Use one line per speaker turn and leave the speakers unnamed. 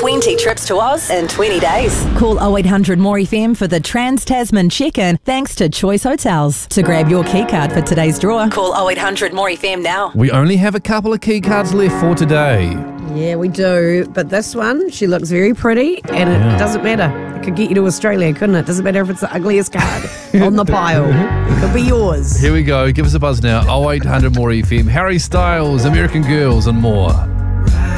20 trips to Oz in 20 days.
Call 0800 More FM for the Trans-Tasman check-in thanks to Choice Hotels. To grab your key card for today's draw, call 0800 More FM now.
We only have a couple of key cards left for today.
Yeah, we do. But this one, she looks very pretty, and it doesn't matter. It could get you to Australia, couldn't it? Doesn't matter if it's the ugliest card on the pile. It could be yours.
Here we go. Give us a buzz now. 0800 More FM. Harry Styles, American Girls, and more.